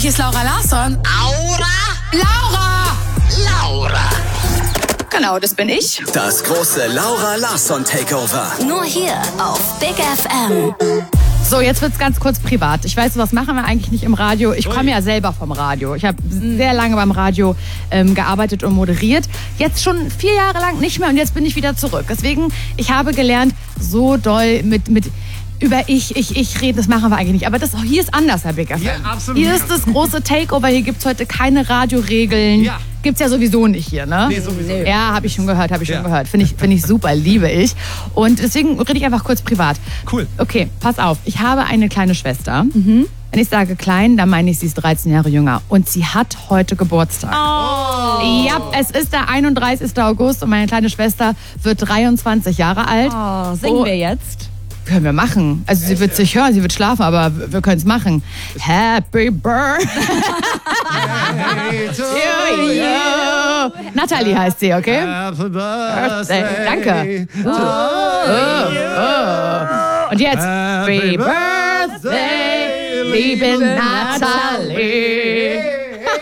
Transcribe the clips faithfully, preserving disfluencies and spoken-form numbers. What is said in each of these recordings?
hier ist Laura Larsson. Aura? Laura! Laura. Genau, das bin ich. Das große Laura Larsson Takeover. Nur hier auf Big F M. So, jetzt wird's ganz kurz privat. Ich weiß, was machen wir eigentlich nicht im Radio. Ich komme ja selber vom Radio. Ich habe sehr lange beim Radio ähm, gearbeitet und moderiert. Jetzt schon vier Jahre lang nicht mehr und jetzt bin ich wieder zurück. Deswegen, ich habe gelernt, so doll mit... mit über ich, ich, ich reden, das machen wir eigentlich nicht. Aber das, hier ist anders, Herr Becker. Ja, absolut. Hier ist das große Takeover. Hier gibt es heute keine Radioregeln. Ja. Gibt's ja sowieso nicht hier, ne? Nee, sowieso nicht. Ja, habe ich schon gehört, habe ich Ja. schon gehört. Finde ich, find ich super, liebe ich. Und deswegen rede ich einfach kurz privat. Cool. Okay, pass auf. Ich habe eine kleine Schwester. Mhm. Wenn ich sage klein, dann meine ich, sie ist dreizehn Jahre jünger. Und sie hat heute Geburtstag. Oh. Ja, es ist der einunddreißigster August und meine kleine Schwester wird dreiundzwanzig Jahre alt. Oh, singen Oh. wir jetzt? Können wir machen. Also sie wird sich hören, sie wird schlafen, aber wir können es machen. Happy Birthday to you. Natalie heißt sie, okay? Happy Birthday. Danke. Oh, oh, oh. Und jetzt Happy Birthday, liebe Natalie.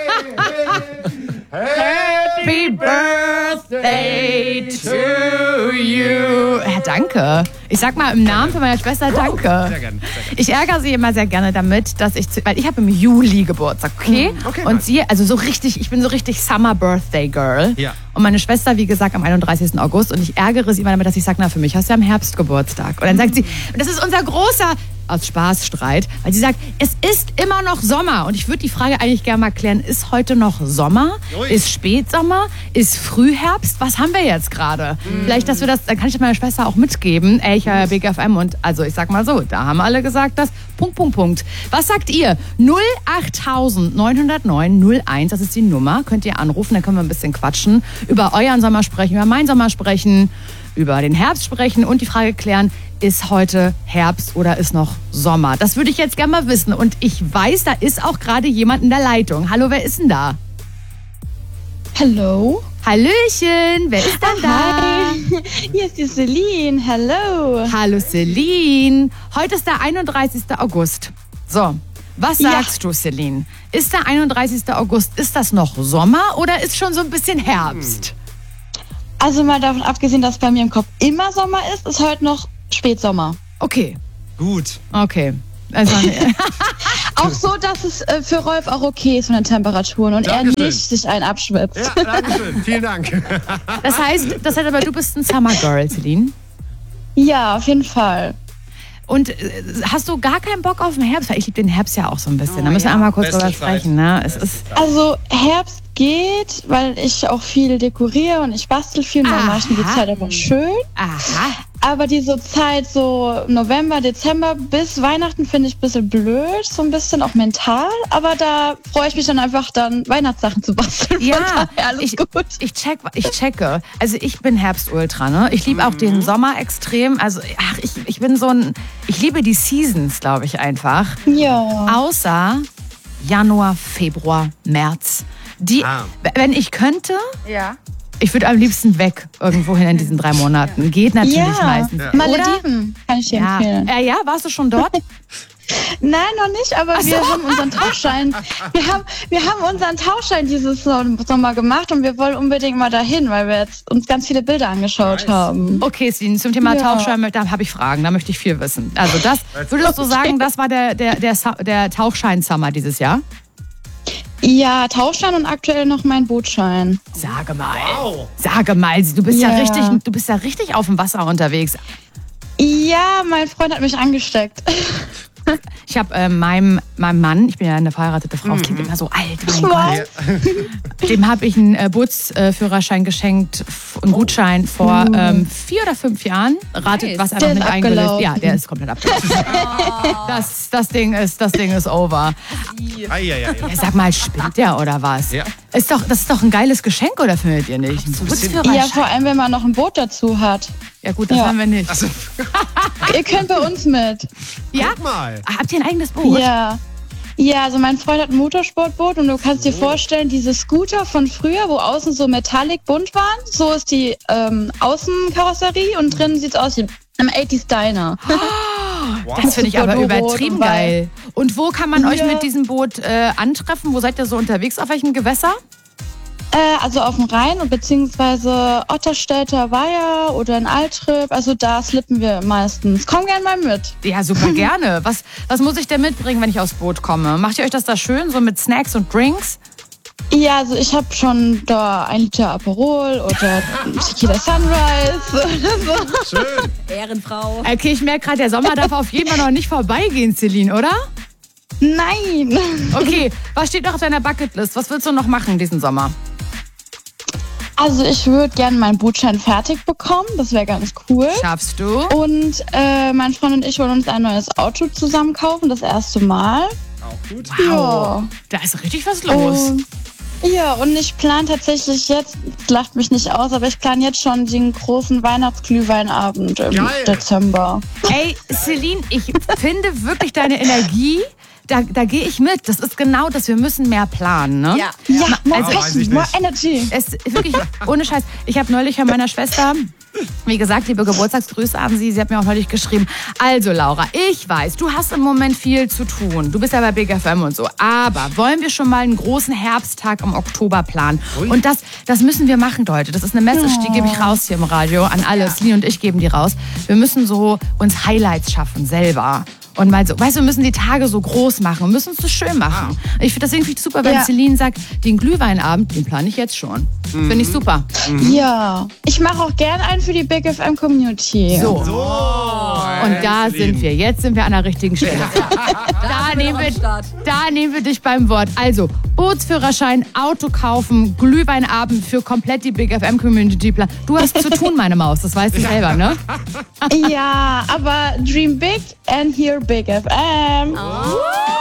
Happy Birthday to you. Ja, danke. Ich sag mal im Namen von meiner Schwester danke. Sehr gerne. Ich ärgere sie immer sehr gerne damit, dass ich, zu, weil ich habe im Juli Geburtstag, okay? Okay, und nice. sie, also so richtig, ich bin so richtig Summer Birthday Girl. Ja. Und meine Schwester, wie gesagt, am einunddreißigsten August. Und ich ärgere sie immer damit, dass ich sage, na, für mich hast du ja im Herbst Geburtstag. Und dann sagt sie, und das ist unser großer, aus Spaß Streit, weil sie sagt, es ist immer noch Sommer. Und ich würde die Frage eigentlich gerne mal klären, ist heute noch Sommer? Ui. Ist Spätsommer? Ist Frühherbst? Was haben wir jetzt gerade? Mm. Vielleicht, dass wir das, dann kann ich das meiner Schwester auch mitgeben. Ey, ich höre ja Big F M und also ich sag mal so, da haben alle gesagt, dass Punkt, Punkt, Punkt. Was sagt ihr? null acht neun null neun null eins, das ist die Nummer. Könnt ihr anrufen, dann können wir ein bisschen quatschen. Über euren Sommer sprechen, über meinen Sommer sprechen, über den Herbst sprechen und die Frage klären, ist heute Herbst oder ist noch Sommer? Das würde ich jetzt gerne mal wissen. Und ich weiß, da ist auch gerade jemand in der Leitung. Hallo, wer ist denn da? Hallo. Hallöchen, wer ist denn da? Hi. Hier ist die Celine. Hallo. Hallo Celine. Heute ist der einunddreißigster August. So, was Ja. sagst du, Celine? Ist der einunddreißigster August, ist das noch Sommer oder ist schon so ein bisschen Herbst? Also mal davon abgesehen, dass bei mir im Kopf immer Sommer ist, ist heute noch Spätsommer. Okay, Gut. okay. Also, Auch so, dass es äh, für Rolf auch okay ist von den Temperaturen und Dankeschön. er nicht sich einen abschwitzt. Ja, danke schön. Vielen Dank. das heißt, das heißt aber, du bist ein Summer Girl, Celine. Ja, auf jeden Fall. Und äh, hast du gar keinen Bock auf den Herbst? Weil ich liebe den Herbst ja auch so ein bisschen. Da müssen wir ja. einmal kurz Beste drüber Zeit. sprechen. Ne? Es ist, Also Herbst geht, weil ich auch viel dekoriere und ich bastel viel und dann mache ich mir die Aha. Zeit einfach schön. aha. Aber diese Zeit so November, Dezember bis Weihnachten finde ich ein bisschen blöd, so ein bisschen auch mental. Aber da freue ich mich dann einfach dann Weihnachtssachen zu basteln. Von Ja, daher alles ich, gut. ich check, ich checke. Also ich bin Herbst-Ultra, ne? Ich liebe auch den Sommer extrem. Also ach, ich, ich bin so ein, ich liebe die Seasons, glaube ich einfach. Ja. Außer Januar, Februar, März. Die, Ah. wenn ich könnte, Ja. ich würde am liebsten weg irgendwohin in diesen drei Monaten. Geht natürlich Ja. meistens. Ja. Malediven kann ich dir Ja. empfehlen. Äh, ja, warst du schon dort? Nein, noch nicht, aber wir haben unseren Tauschschein. Wir haben, wir haben unseren Tauschschein dieses Sommer gemacht und wir wollen unbedingt mal dahin, weil wir jetzt uns ganz viele Bilder angeschaut haben. Okay, Celine, zum Thema Ja. Tauchschein, da habe ich Fragen, da möchte ich viel wissen. Also das, würdest du sagen, das war der, der, der, Sa- der Tauchschein-Summer dieses Jahr? Ja, Tauschschein und aktuell noch mein Bootschein. Sage mal. Wow. Sage mal, du bist ja, Ja. richtig, du bist ja richtig auf dem Wasser unterwegs. Ja, mein Freund hat mich angesteckt. Ich habe äh, meinem, meinem Mann, ich bin ja eine verheiratete Frau, das klingt immer so alt, mein Gott. Dem habe ich einen äh, Bootsführerschein geschenkt, f- einen Gutschein vor ähm, vier oder fünf Jahren. Ratet, Nice. was er Der noch ist nicht eingelöst. abgelaufen. Ja, der ist komplett abgelaufen. das, das, Ding ist, das Ding ist over. Eieiei. Ja, sag mal, spinnt der oder was? Ja. Ist doch, das ist doch ein geiles Geschenk, oder findet ihr nicht? Ein Bootsführerschein. Ja, vor allem, wenn man noch ein Boot dazu hat. Ja gut, das Ja. haben wir nicht. Ihr könnt bei uns mit. Ja? Guck mal. Habt ihr ein eigenes Boot? Ja. Ja, also mein Freund hat ein Motorsportboot und du kannst dir vorstellen, diese Scooter von früher, wo außen so metallic bunt waren, so ist die ähm, Außenkarosserie und drinnen sieht's aus wie im achtziger Diner. Das finde ich aber Super übertrieben rot und geil. Und wo kann man euch Ja. mit diesem Boot äh, antreffen? Wo seid ihr so unterwegs? Auf welchem Gewässer? Äh, also auf dem Rhein und beziehungsweise Otterstädter Weiher oder in Altrip. Also da slippen wir meistens. Komm gern mal mit. Ja, super gerne. Was, was muss ich denn mitbringen, wenn ich aufs Boot komme? Macht ihr euch das da schön, so mit Snacks und Drinks? Ja, also ich habe schon da ein Liter Aperol oder Tequila Sunrise oder so. Schön. Ehrenfrau. Okay, ich merke gerade, der Sommer darf auf jeden Fall noch nicht vorbeigehen, Celine, oder? Nein. Okay, was steht noch auf deiner Bucketlist? Was willst du noch machen diesen Sommer? Also ich würde gerne meinen Bootschein fertig bekommen. Das wäre ganz cool. Schaffst du? Und äh, mein Freund und ich wollen uns ein neues Auto zusammen kaufen, das erste Mal. Auch gut. Wow, da ist richtig was los. Und, ja, und ich plane tatsächlich jetzt, das lacht mich nicht aus, aber ich plane jetzt schon den großen Weihnachtsglühweinabend im Geil. Dezember. Ey, Celine, ich finde wirklich deine Energie, da, da gehe ich mit. Das ist genau das, wir müssen mehr planen, ne? Ja. Ja, more Also- Weiß ich Passion, more nicht. Energy. Es ist wirklich, ohne Scheiß. Ich habe neulich von meiner Schwester, wie gesagt, liebe Geburtstagsgrüße an sie. Sie hat mir auch neulich geschrieben. Also Laura, ich weiß, du hast im Moment viel zu tun. Du bist ja bei Big F M und so. Aber wollen wir schon mal einen großen Herbsttag im Oktober planen? Ui. Und das, das müssen wir machen, Leute. Das ist eine Message, die gebe ich raus hier im Radio an alle. Celine und ich geben die raus. Wir müssen so uns Highlights schaffen, selber. Und mal so, weißt du, wir müssen die Tage so groß machen und müssen es so schön machen. Ich finde deswegen finde ich super, wenn Ja. Celine sagt, den Glühweinabend, den plane ich jetzt schon. Finde ich super. Ja, ich mache auch gern einen für die Big F M Community. So. So. Und da Celine. sind wir. Jetzt sind wir an der richtigen Stelle. Da, sind wir nehmen noch wir, am Start. da nehmen wir dich beim Wort. Also, Bootsführerschein, Auto kaufen, Glühweinabend für komplett die Big F M Community. Du hast zu tun, meine Maus. Das weißt du selber, ne? Ja, aber dream big and hear Big F M. Oh.